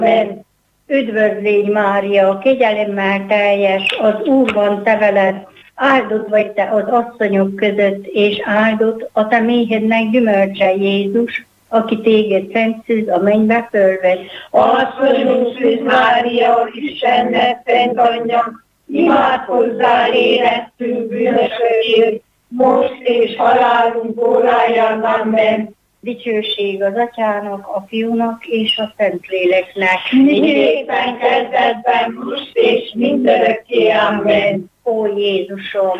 Amen. Üdvözlégy Mária, kegyelemmel teljes, az Úr van te veled, áldott vagy te az asszonyok között, és áldott a te méhednek gyümölcse Jézus, aki téged szent szűz a mennybe fölvett. Asszonyunk Szűz Mária, Istennek szent anyja, imádkozzál érettünk bűnösökért, most és halálunk óráján. Amen. Dicsőség az Atyának, a Fiúnak és a Szentléleknek. Miképpen kezdetben, most és mindörökké. Amen. Ó Jézusom,